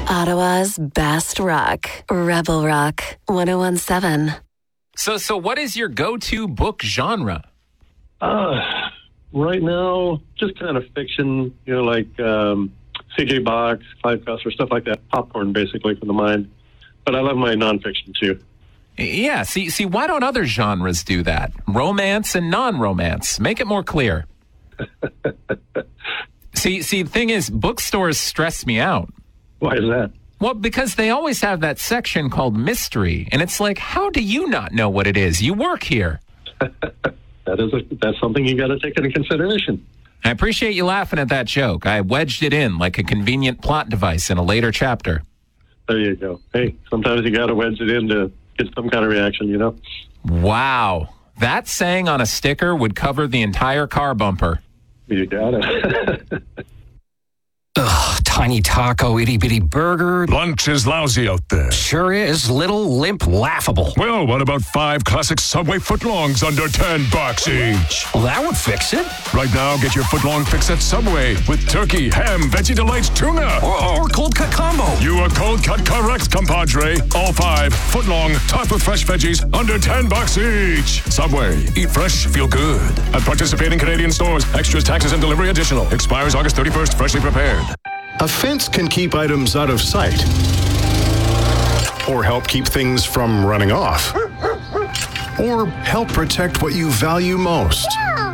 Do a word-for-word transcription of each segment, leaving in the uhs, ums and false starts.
Ottawa's best rock, Rebel Rock, one oh one point seven. So, so what is your go-to book genre? Uh, right now, just kind of fiction, you know, like um, C J Box, Clive Cussler, stuff like that. Popcorn, basically, for the mind. But I love my nonfiction, too. Yeah, see, see, why don't other genres do that? Romance and non-romance. Make it more clear. see, see, the thing is, bookstores stress me out. Why is that? Well, because they always have that section called mystery, and it's like, how do you not know what it is? You work here. that is a, that's something you got to take into consideration. I appreciate you laughing at that joke. I wedged it in like a convenient plot device in a later chapter. There you go. Hey, sometimes you got to wedge it in to get some kind of reaction, you know? Wow. That saying on a sticker would cover the entire car bumper. You got it. Ugh, tiny taco, itty-bitty burger. Lunch is lousy out there. Sure is. Little, limp, laughable. Well, what about five classic Subway footlongs under ten bucks each? Well, that would fix it. Right now, get your footlong fix at Subway with turkey, ham, veggie delights, tuna. Or, or cold cut combo. You are cold cut correct, compadre. All five footlong, topped with fresh veggies, under ten bucks each. Subway. Eat fresh, feel good. At participating Canadian stores. Extras, taxes, and delivery additional. Expires August thirty-first. Freshly prepared. A fence can keep items out of sight or help keep things from running off or help protect what you value most.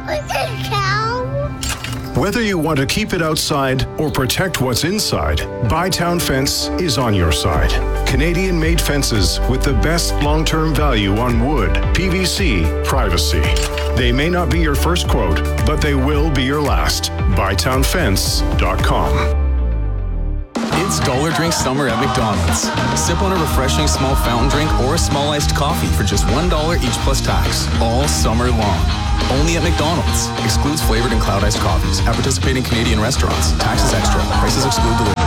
Whether you want to keep it outside or protect what's inside, Bytown Fence is on your side. Canadian-made fences with the best long-term value on wood, P V C, privacy. They may not be your first quote, but they will be your last. Bytown Fence dot com. It's Dollar Drink Summer at McDonald's. Sip on a refreshing small fountain drink or a small iced coffee for just one dollar each plus tax, all summer long. Only at McDonald's. Excludes flavored and cloud iced coffees. At participating Canadian restaurants. Taxes extra. Prices exclude delivery.